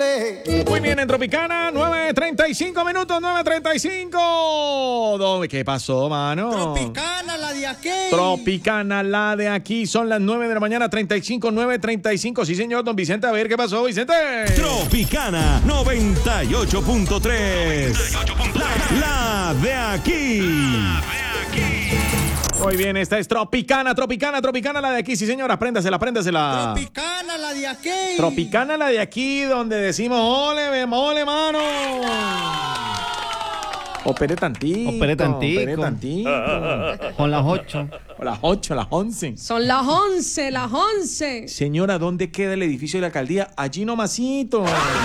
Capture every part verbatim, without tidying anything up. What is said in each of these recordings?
imposible. Muy bien, en Tropicana, nueve treinta y cinco minutos, nueve treinta y cinco. ¿Qué pasó, mano? Tropicana, la de aquí. Tropicana, la de aquí. Son las nueve de la mañana, treinta y cinco, nueve treinta y cinco. Sí, señor, don Vicente. A ver, ¿qué pasó, Vicente? Tropicana noventa y ocho punto tres. La, la de aquí. Muy bien, esta es Tropicana, Tropicana, Tropicana, la de aquí. Sí, señor, apréndasela, apréndasela. Tropicana, la de aquí. Tropicana, la de aquí, donde decimos, ole, mole, mano. Opere tantito. Opere tantito. Opere tantito. Con las ocho. O las ocho, las once. Son las once, las once. Señora, ¿dónde queda el edificio de la alcaldía? Allí nomasito.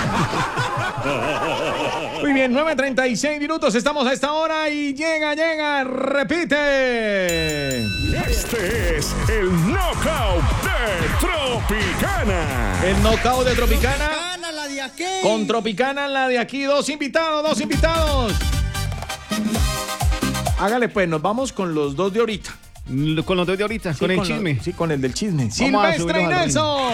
Muy bien, nueve treinta y seis minutos. Estamos a esta hora y llega, llega, repite. Este es el knockout de Tropicana. El knockout de Tropicana. Tropicana, la de aquí. Con Tropicana, la de aquí. Dos invitados, dos invitados. Hágale pues, nos vamos con los dos de ahorita. Con los dos de ahorita, Sí, con el lo- chisme. sí, con el del chisme. Vamos a Silvestre y subirnos al Nelson.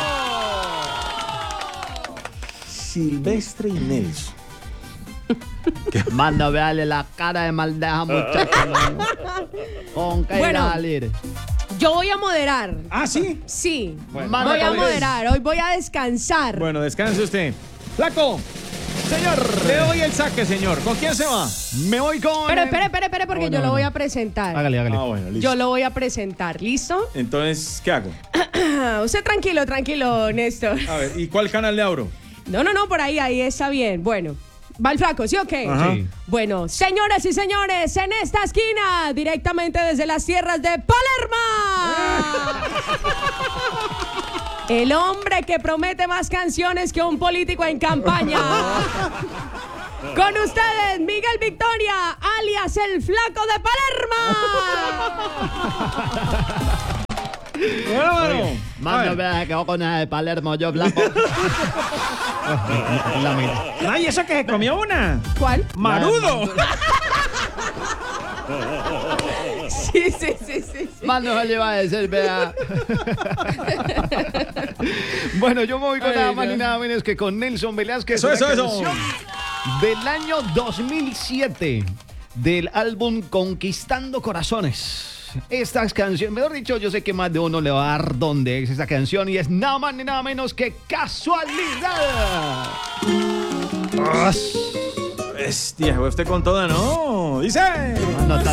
Silvestre y Nelson. Manda, véale la cara de maldad a muchacha. Con que Bueno. irá a salir. Yo voy a moderar. Ah, sí. Sí, Manda, voy a pues. moderar. Hoy voy a descansar. Bueno, descanse usted. Flaco. Señor, le doy el saque, señor. ¿Con quién se va? Me voy con. Pero espere, espere, espere, porque Oh, yo no, lo voy no. a presentar. Hágale, hágale. Ah, bueno, listo. Yo lo voy a presentar. ¿Listo? Entonces, ¿qué hago? Usted tranquilo, tranquilo, Néstor. A ver, ¿y cuál canal le abro? No, no, no, por ahí, ahí está bien. Bueno, va el flaco, ¿sí o qué? Ajá. Sí. Bueno, señoras y señores, en esta esquina, directamente desde las tierras de Palermo. El hombre que promete más canciones que un político en campaña. Con ustedes, Miguel Victoria, alias el Flaco de Palermo. Bueno, mano. Manda, A ver. vea que voy con el de Palermo, yo blanco. La mira. Ay, eso que se comió una. ¿Cuál? Marudo. Sí, sí, sí, sí. sí. Más no se le iba a decir, vea. Bueno, yo me voy con Ay, nada más ya. ni nada menos que con Nelson Velázquez. Eso, una eso, eso. canción Del año dos mil siete, del álbum Conquistando Corazones. Estas canciones, mejor dicho, yo sé que más de uno le va a dar dónde es esta canción y es nada más ni nada menos que Casualidad. Bestia, usted con toda, ¿no? Dice. No está